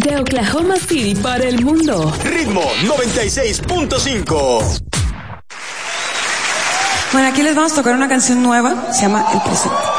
De Oklahoma City para el mundo. Ritmo 96.5. Bueno, aquí les vamos a tocar una canción nueva, se llama El Presente.